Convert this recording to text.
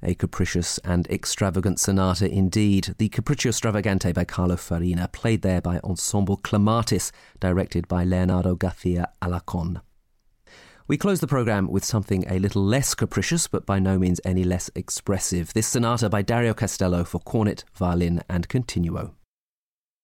A capricious and extravagant sonata indeed. The Capriccio Stravagante by Carlo Farina, played there by Ensemble Clematis, directed by Leonardo Garcia Alarcón. We close the programme with something a little less capricious, but by no means any less expressive. This sonata by Dario Castello for cornet, violin and continuo.